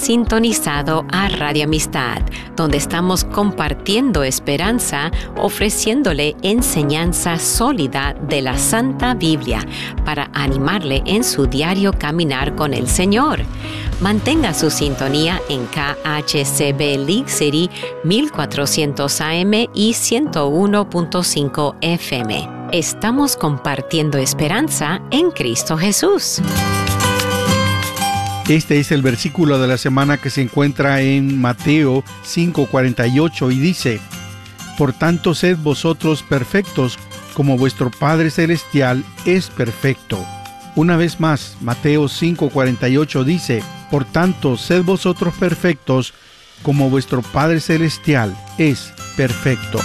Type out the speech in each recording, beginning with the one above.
sintonizado a Radio Amistad, donde estamos compartiendo esperanza, ofreciéndole enseñanza sólida de la Santa Biblia para animarle en su diario caminar con el Señor. Mantenga su sintonía en KHCB League City 1400 AM y 101.5 FM. Estamos compartiendo esperanza en Cristo Jesús. Este es el versículo de la semana que se encuentra en Mateo 5:48 y dice: Por tanto, sed vosotros perfectos, como vuestro Padre Celestial es perfecto. Una vez más, Mateo 5:48 dice: Por tanto, sed vosotros perfectos, como vuestro Padre Celestial es perfecto.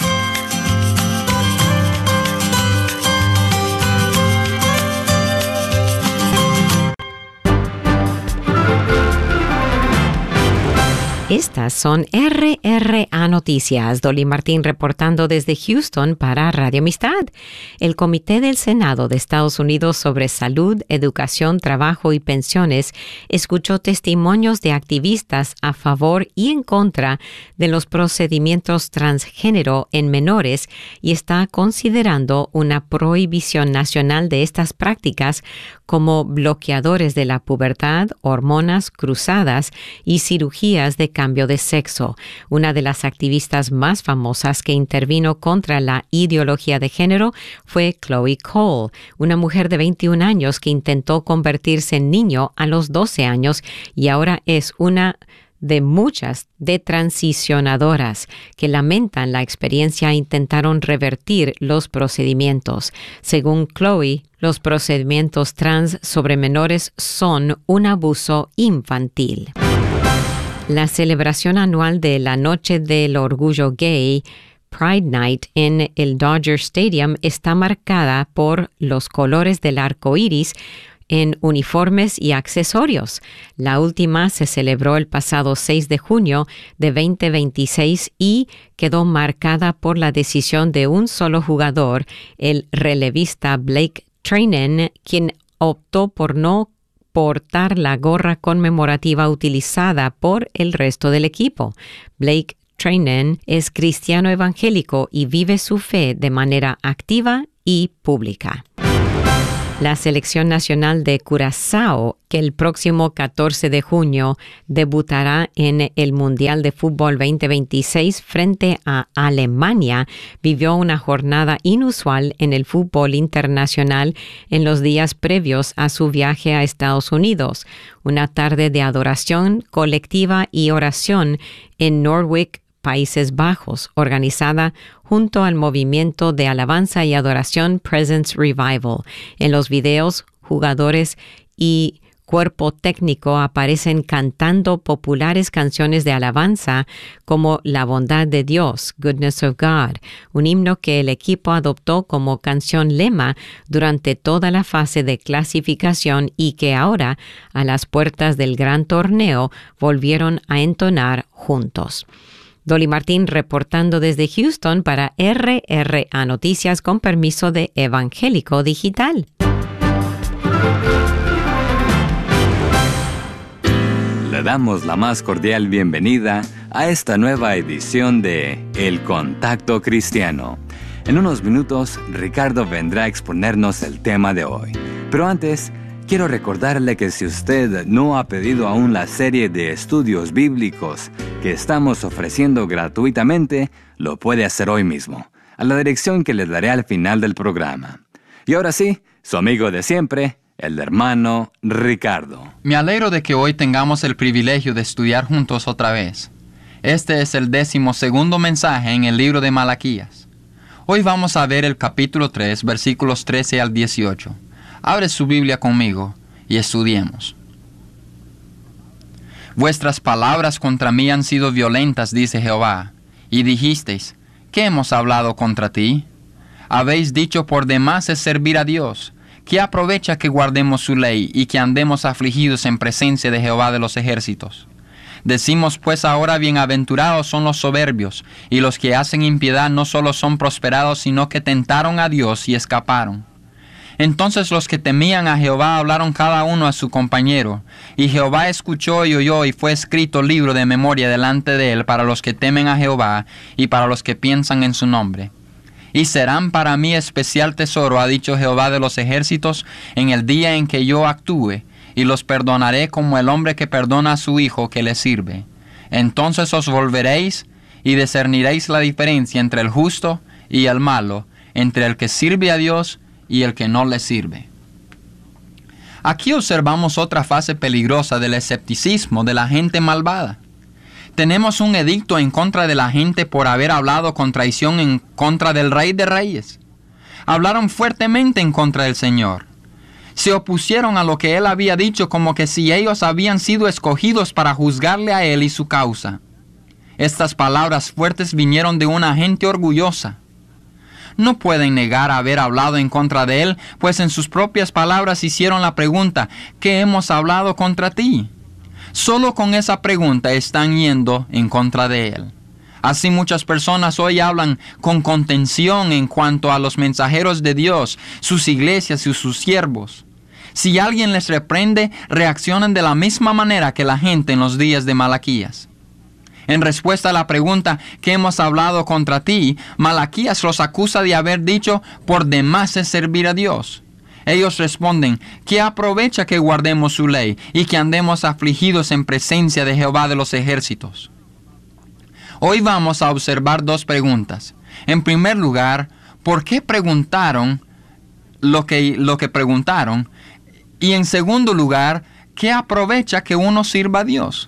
Estas son RRA Noticias. Dolly Martín reportando desde Houston para Radio Amistad. El Comité del Senado de Estados Unidos sobre Salud, Educación, Trabajo y Pensiones escuchó testimonios de activistas a favor y en contra de los procedimientos transgénero en menores y está considerando una prohibición nacional de estas prácticas como bloqueadores de la pubertad, hormonas cruzadas y cirugías de cambio de sexo. Una de las activistas más famosas que intervino contra la ideología de género fue Chloe Cole, una mujer de 21 años que intentó convertirse en niño a los 12 años y ahora es una de muchas de transicionadoras que lamentan la experiencia e intentaron revertir los procedimientos. Según Chloe, los procedimientos trans sobre menores son un abuso infantil. La celebración anual de la Noche del Orgullo Gay, Pride Night, en el Dodger Stadium está marcada por los colores del arco iris en uniformes y accesorios. La última se celebró el pasado 6 de junio de 2026 y quedó marcada por la decisión de un solo jugador, el relevista Blake Treinen, quien optó por no portar la gorra conmemorativa utilizada por el resto del equipo. Blake Treinen es cristiano evangélico y vive su fe de manera activa y pública. La selección nacional de Curazao, que el próximo 14 de junio debutará en el Mundial de Fútbol 2026 frente a Alemania, vivió una jornada inusual en el fútbol internacional en los días previos a su viaje a Estados Unidos. Una tarde de adoración colectiva y oración en Norwich, Países Bajos, organizada junto al movimiento de alabanza y adoración Presence Revival. En los videos, jugadores y cuerpo técnico aparecen cantando populares canciones de alabanza como La bondad de Dios, Goodness of God, un himno que el equipo adoptó como canción lema durante toda la fase de clasificación y que ahora, a las puertas del gran torneo, volvieron a entonar juntos. Dolly Martín reportando desde Houston para RRA Noticias con permiso de Evangélico Digital. Le damos la más cordial bienvenida a esta nueva edición de El Contacto Cristiano. En unos minutos, Ricardo vendrá a exponernos el tema de hoy. Pero antes, quiero recordarle que si usted no ha pedido aún la serie de estudios bíblicos que estamos ofreciendo gratuitamente, lo puede hacer hoy mismo, a la dirección que le daré al final del programa. Y ahora sí, su amigo de siempre, el hermano Ricardo. Me alegro de que hoy tengamos el privilegio de estudiar juntos otra vez. Este es el 12º mensaje en el libro de Malaquías. Hoy vamos a ver el capítulo 3, versículos 13 al 18. Abre su Biblia conmigo y estudiemos. Vuestras palabras contra mí han sido violentas, dice Jehová, y dijisteis, ¿qué hemos hablado contra ti? Habéis dicho, por demás es servir a Dios. ¿Qué aprovecha que guardemos su ley y que andemos afligidos en presencia de Jehová de los ejércitos? Decimos pues ahora, bienaventurados son los soberbios, y los que hacen impiedad no solo son prosperados, sino que tentaron a Dios y escaparon. Entonces los que temían a Jehová hablaron cada uno a su compañero, y Jehová escuchó y oyó, y fue escrito libro de memoria delante de él para los que temen a Jehová y para los que piensan en su nombre. Y serán para mí especial tesoro, ha dicho Jehová de los ejércitos, en el día en que yo actúe, y los perdonaré como el hombre que perdona a su hijo que le sirve. Entonces os volveréis y discerniréis la diferencia entre el justo y el malo, entre el que sirve a Dios y el que no le sirve. Aquí observamos otra fase peligrosa del escepticismo de la gente malvada. Tenemos un edicto en contra de la gente por haber hablado con traición en contra del Rey de Reyes. Hablaron fuertemente en contra del Señor. Se opusieron a lo que Él había dicho como que si ellos habían sido escogidos para juzgarle a Él y su causa. Estas palabras fuertes vinieron de una gente orgullosa. No pueden negar haber hablado en contra de Él, pues en sus propias palabras hicieron la pregunta, ¿qué hemos hablado contra ti? Solo con esa pregunta están yendo en contra de Él. Así muchas personas hoy hablan con contención en cuanto a los mensajeros de Dios, sus iglesias y sus siervos. Si alguien les reprende, reaccionan de la misma manera que la gente en los días de Malaquías. En respuesta a la pregunta ¿qué hemos hablado contra ti?, Malaquías los acusa de haber dicho por demás es servir a Dios. Ellos responden, ¿qué aprovecha que guardemos su ley y que andemos afligidos en presencia de Jehová de los ejércitos? Hoy vamos a observar dos preguntas. En primer lugar, ¿por qué preguntaron lo que preguntaron? Y en segundo lugar, ¿qué aprovecha que uno sirva a Dios?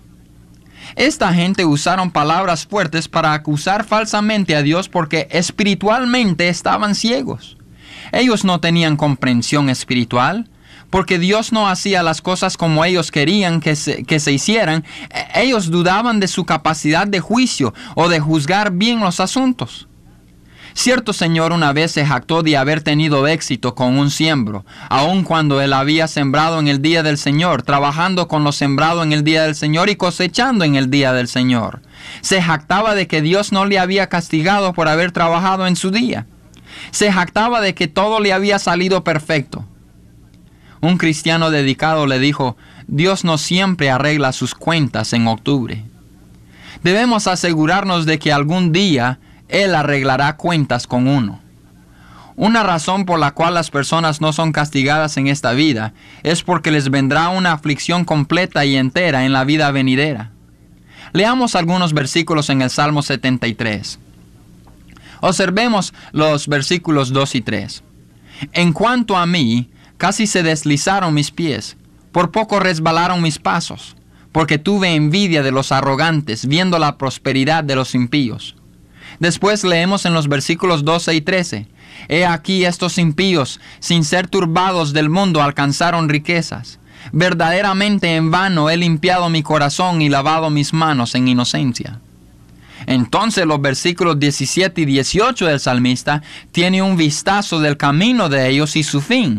Esta gente usaron palabras fuertes para acusar falsamente a Dios porque espiritualmente estaban ciegos. Ellos no tenían comprensión espiritual, porque Dios no hacía las cosas como ellos querían que se hicieran. Ellos dudaban de su capacidad de juicio o de juzgar bien los asuntos. Cierto señor una vez se jactó de haber tenido éxito con un siembro, aun cuando él había sembrado en el día del Señor, trabajando con lo sembrado en el día del Señor y cosechando en el día del Señor. Se jactaba de que Dios no le había castigado por haber trabajado en su día. Se jactaba de que todo le había salido perfecto. Un cristiano dedicado le dijo, Dios no siempre arregla sus cuentas en octubre. Debemos asegurarnos de que algún día Él arreglará cuentas con uno. Una razón por la cual las personas no son castigadas en esta vida es porque les vendrá una aflicción completa y entera en la vida venidera. Leamos algunos versículos en el Salmo 73. Observemos los versículos 2 y 3. En cuanto a mí, casi se deslizaron mis pies, por poco resbalaron mis pasos, porque tuve envidia de los arrogantes, viendo la prosperidad de los impíos. Después leemos en los versículos 12 y 13. He aquí estos impíos, sin ser turbados del mundo, alcanzaron riquezas. Verdaderamente en vano he limpiado mi corazón y lavado mis manos en inocencia. Entonces los versículos 17 y 18 del salmista tiene un vistazo del camino de ellos y su fin.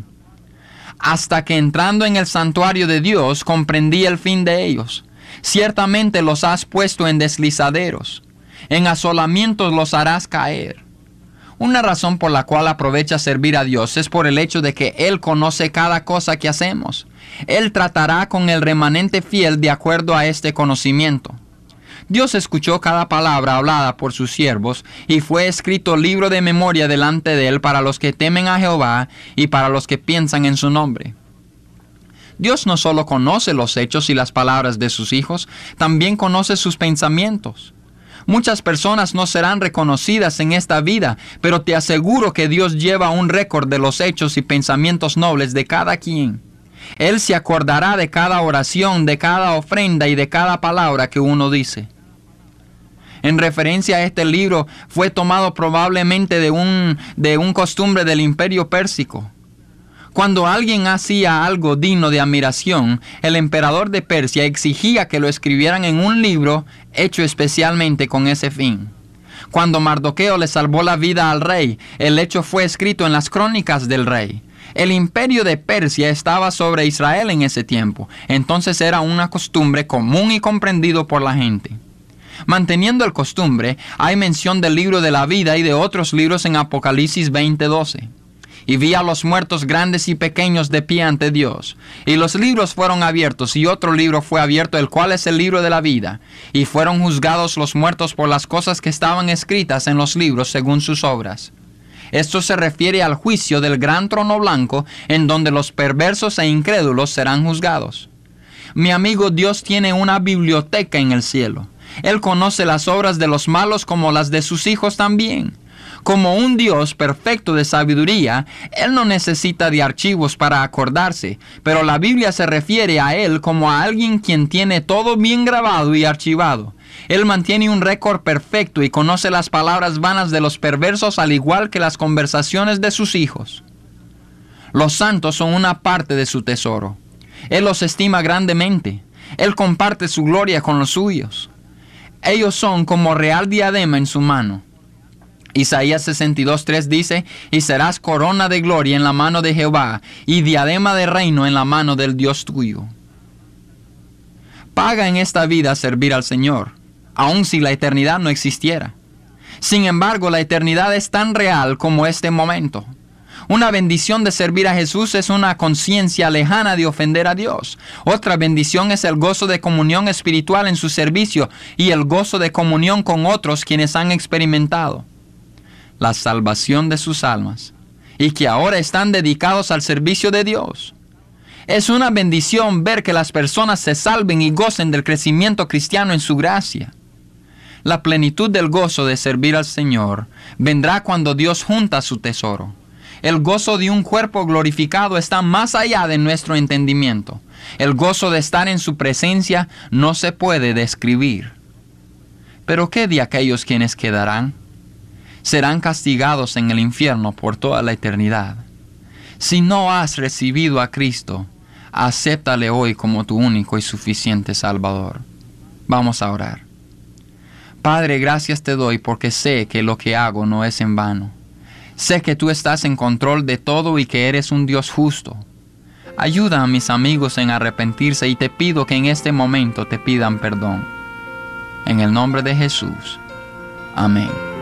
Hasta que entrando en el santuario de Dios comprendí el fin de ellos. Ciertamente los has puesto en deslizaderos. En asolamientos los harás caer. Una razón por la cual aprovecha servir a Dios es por el hecho de que Él conoce cada cosa que hacemos. Él tratará con el remanente fiel de acuerdo a este conocimiento. Dios escuchó cada palabra hablada por sus siervos y fue escrito libro de memoria delante de Él para los que temen a Jehová y para los que piensan en su nombre. Dios no solo conoce los hechos y las palabras de sus hijos, también conoce sus pensamientos. Muchas personas no serán reconocidas en esta vida, pero te aseguro que Dios lleva un récord de los hechos y pensamientos nobles de cada quien. Él se acordará de cada oración, de cada ofrenda y de cada palabra que uno dice. En referencia a este libro, fue tomado probablemente de un costumbre del Imperio Pérsico. Cuando alguien hacía algo digno de admiración, el emperador de Persia exigía que lo escribieran en un libro hecho especialmente con ese fin. Cuando Mardoqueo le salvó la vida al rey, el hecho fue escrito en las crónicas del rey. El imperio de Persia estaba sobre Israel en ese tiempo, entonces era una costumbre común y comprendido por la gente. Manteniendo el costumbre, hay mención del libro de la vida y de otros libros en Apocalipsis 20:12. y vi a los muertos grandes y pequeños de pie ante Dios. Y los libros fueron abiertos, y otro libro fue abierto, el cual es el libro de la vida. Y fueron juzgados los muertos por las cosas que estaban escritas en los libros según sus obras. Esto se refiere al juicio del gran trono blanco, en donde los perversos e incrédulos serán juzgados. Mi amigo, Dios tiene una biblioteca en el cielo. Él conoce las obras de los malos como las de sus hijos también. Como un Dios perfecto de sabiduría, Él no necesita de archivos para acordarse, pero la Biblia se refiere a Él como a alguien quien tiene todo bien grabado y archivado. Él mantiene un récord perfecto y conoce las palabras vanas de los perversos al igual que las conversaciones de sus hijos. Los santos son una parte de su tesoro. Él los estima grandemente. Él comparte su gloria con los suyos. Ellos son como real diadema en su mano. Isaías 62:3 dice, y serás corona de gloria en la mano de Jehová, y diadema de reino en la mano del Dios tuyo. Paga en esta vida servir al Señor, aun si la eternidad no existiera. Sin embargo, la eternidad es tan real como este momento. Una bendición de servir a Jesús es una conciencia lejana de ofender a Dios. Otra bendición es el gozo de comunión espiritual en su servicio y el gozo de comunión con otros quienes han experimentado la salvación de sus almas y que ahora están dedicados al servicio de Dios. Es una bendición ver que las personas se salven y gocen del crecimiento cristiano en su gracia. La plenitud del gozo de servir al Señor vendrá cuando Dios junta su tesoro. El gozo de un cuerpo glorificado está más allá de nuestro entendimiento. El gozo de estar en su presencia no se puede describir. Pero ¿qué de aquellos quienes quedarán? Serán castigados en el infierno por toda la eternidad. Si no has recibido a Cristo, acéptale hoy como tu único y suficiente Salvador. Vamos a orar. Padre, gracias te doy porque sé que lo que hago no es en vano. Sé que tú estás en control de todo y que eres un Dios justo. Ayuda a mis amigos en arrepentirse y te pido que en este momento te pidan perdón. En el nombre de Jesús. Amén.